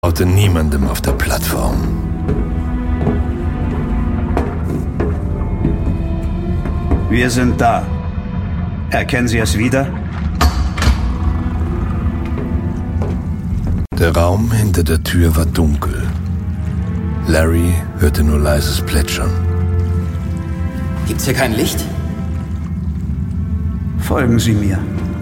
traute niemandem auf der Plattform. Wir sind da. Erkennen Sie es wieder? Der Raum hinter der Tür war dunkel. Larry hörte nur leises Plätschern. Gibt's hier kein Licht? Folgen Sie mir.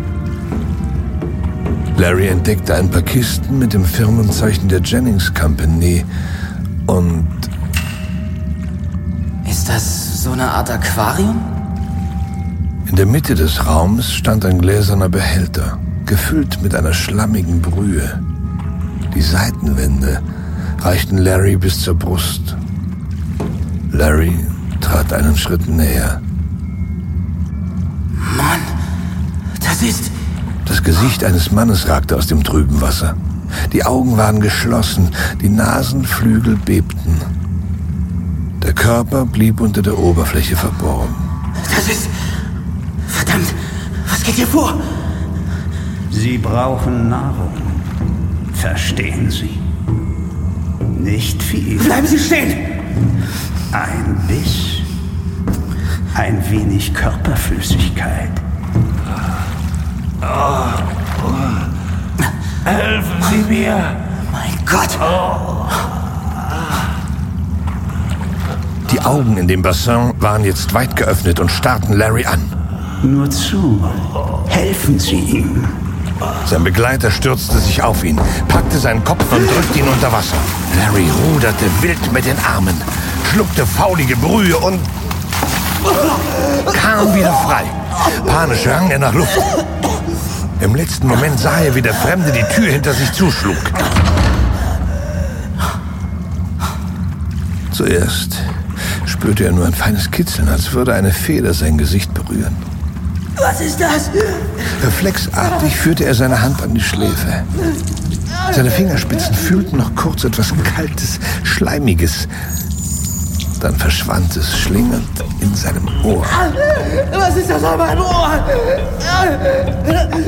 Larry entdeckte ein paar Kisten mit dem Firmenzeichen der Jennings Company und... Ist das so eine Art Aquarium? In der Mitte des Raums stand ein gläserner Behälter, gefüllt mit einer schlammigen Brühe. Die Seitenwände reichten Larry bis zur Brust. Larry trat einen Schritt näher. Mann, das ist... Das Gesicht eines Mannes ragte aus dem trüben Wasser. Die Augen waren geschlossen, die Nasenflügel bebten. Der Körper blieb unter der Oberfläche verborgen. Das ist... Verdammt, was geht hier vor? Sie brauchen Nahrung. Verstehen Sie? Nicht viel. Bleiben Sie stehen! Ein Biss. Ein wenig Körperflüssigkeit. Helfen Sie mir! Mein Gott! Die Augen in dem Bassin waren jetzt weit geöffnet und starrten Larry an. Nur zu. Helfen Sie ihm. Sein Begleiter stürzte sich auf ihn, packte seinen Kopf und drückte ihn unter Wasser. Larry ruderte wild mit den Armen, schluckte faulige Brühe und kam wieder frei. Panisch rang er nach Luft. Im letzten Moment sah er, wie der Fremde die Tür hinter sich zuschlug. Zuerst spürte er nur ein feines Kitzeln, als würde eine Feder sein Gesicht berühren. Was ist das? Reflexartig führte er seine Hand an die Schläfe. Seine Fingerspitzen fühlten noch kurz etwas Kaltes, Schleimiges. Dann verschwand es schlingend in seinem Ohr. Was ist das an meinem Ohr?